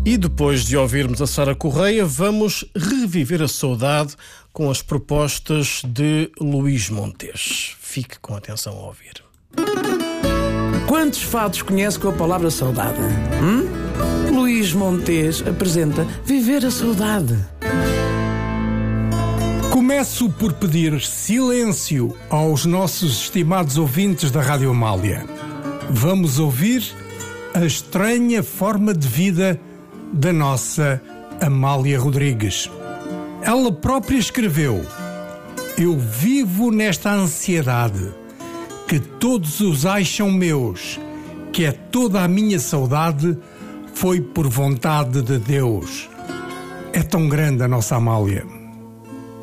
E depois de ouvirmos a Sara Correia, vamos reviver a saudade com as propostas de Luís Montes. Fique com atenção a ouvir. Quantos fados conhece com a palavra saudade? Luís Montes apresenta Viver a Saudade. Começo por pedir silêncio aos nossos estimados ouvintes da Rádio Amália. Vamos ouvir a estranha forma de vida da nossa Amália Rodrigues. Ela própria escreveu: eu vivo nesta ansiedade, que todos os acham meus, que é toda a minha saudade, foi por vontade de Deus. É tão grande a nossa Amália.